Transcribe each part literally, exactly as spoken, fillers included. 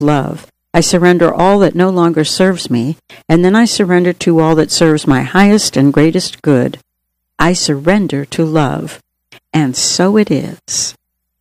love. I surrender all that no longer serves me, and then I surrender to all that serves my highest and greatest good. I surrender to love. And so it is.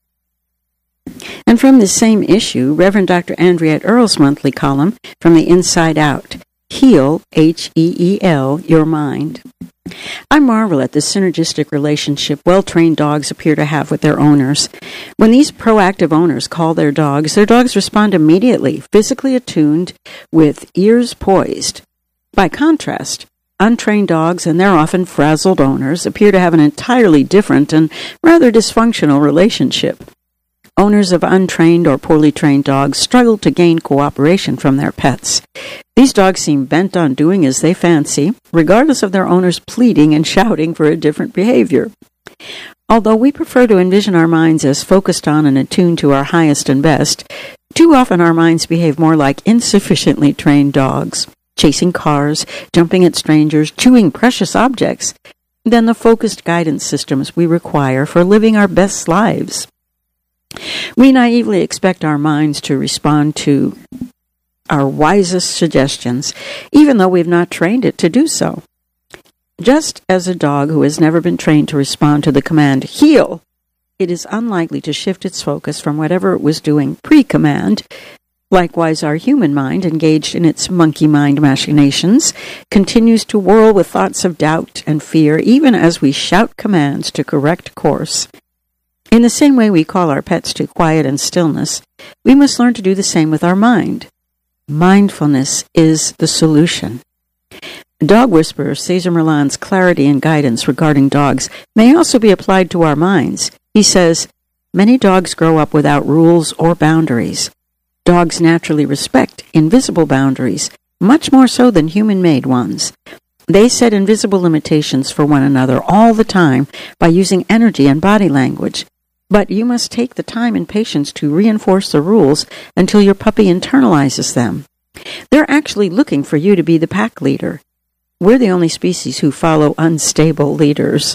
And from this same issue, Reverend Doctor Andriette Earle's monthly column, From the Inside Out, Heal, H E E L, Your Mind. I marvel at the synergistic relationship well-trained dogs appear to have with their owners. When these proactive owners call their dogs, their dogs respond immediately, physically attuned, with ears poised. By contrast, untrained dogs and their often frazzled owners appear to have an entirely different and rather dysfunctional relationship. Owners of untrained or poorly trained dogs struggle to gain cooperation from their pets. These dogs seem bent on doing as they fancy, regardless of their owners pleading and shouting for a different behavior. Although we prefer to envision our minds as focused on and attuned to our highest and best, too often our minds behave more like insufficiently trained dogs, chasing cars, jumping at strangers, chewing precious objects, than the focused guidance systems we require for living our best lives. We naively expect our minds to respond to our wisest suggestions, even though we've not trained it to do so. Just as a dog who has never been trained to respond to the command, heel, it is unlikely to shift its focus from whatever it was doing pre-command. Likewise, our human mind, engaged in its monkey mind machinations, continues to whirl with thoughts of doubt and fear, even as we shout commands to correct course. In the same way we call our pets to quiet and stillness, we must learn to do the same with our mind. Mindfulness is the solution. Dog whisperer Cesar Millan's clarity and guidance regarding dogs may also be applied to our minds. He says, many dogs grow up without rules or boundaries. Dogs naturally respect invisible boundaries, much more so than human-made ones. They set invisible limitations for one another all the time by using energy and body language. But you must take the time and patience to reinforce the rules until your puppy internalizes them. They're actually looking for you to be the pack leader. We're the only species who follow unstable leaders.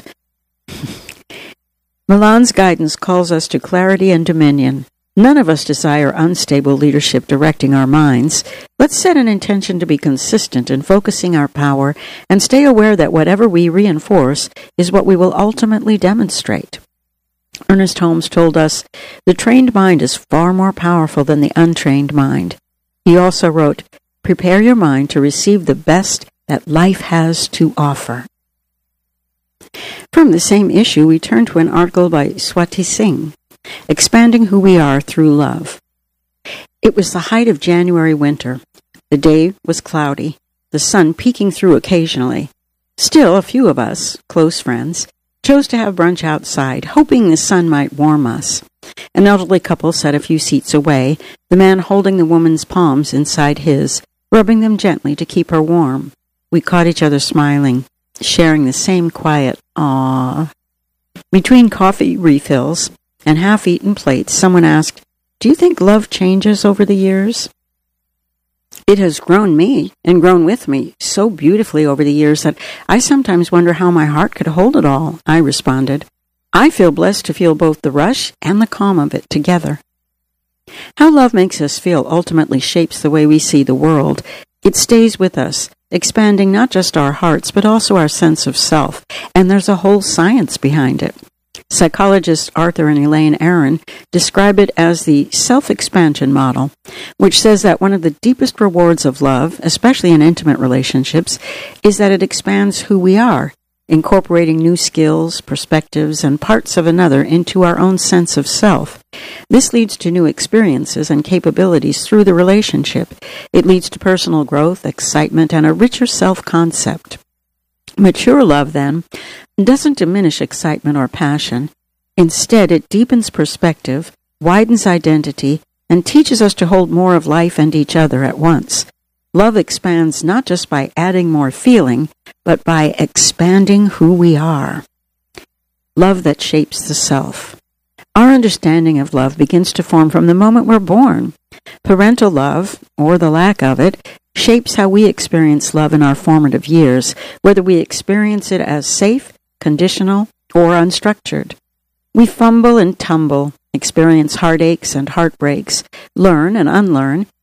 Millan's guidance calls us to clarity and dominion. None of us desire unstable leadership directing our minds. Let's set an intention to be consistent in focusing our power and stay aware that whatever we reinforce is what we will ultimately demonstrate. Ernest Holmes told us, the trained mind is far more powerful than the untrained mind. He also wrote, prepare your mind to receive the best that life has to offer. From the same issue, we turn to an article by Swati Singh, Expanding Who We Are Through Love. It was the height of January winter. The day was cloudy, the sun peeking through occasionally. Still, a few of us, close friends, chose to have brunch outside, hoping the sun might warm us. An elderly couple sat a few seats away, the man holding the woman's palms inside his, rubbing them gently to keep her warm. We caught each other smiling, sharing the same quiet "aww." Between coffee refills and half-eaten plates, someone asked, do you think love changes over the years? It has grown me and grown with me so beautifully over the years that I sometimes wonder how my heart could hold it all, I responded. I feel blessed to feel both the rush and the calm of it together. How love makes us feel ultimately shapes the way we see the world. It stays with us, expanding not just our hearts, but also our sense of self, and there's a whole science behind it. Psychologists Arthur and Elaine Aron describe it as the self-expansion model, which says that one of the deepest rewards of love, especially in intimate relationships, is that it expands who we are, incorporating new skills, perspectives, and parts of another into our own sense of self. This leads to new experiences and capabilities through the relationship. It leads to personal growth, excitement, and a richer self-concept. Mature love, then, doesn't diminish excitement or passion. Instead, it deepens perspective, widens identity, and teaches us to hold more of life and each other at once. Love expands not just by adding more feeling, but by expanding who we are. Love that shapes the self. Our understanding of love begins to form from the moment we're born. Parental love, or the lack of it, shapes how we experience love in our formative years, whether we experience it as safe, conditional, or unstructured. We fumble and tumble, experience heartaches and heartbreaks, learn and unlearn,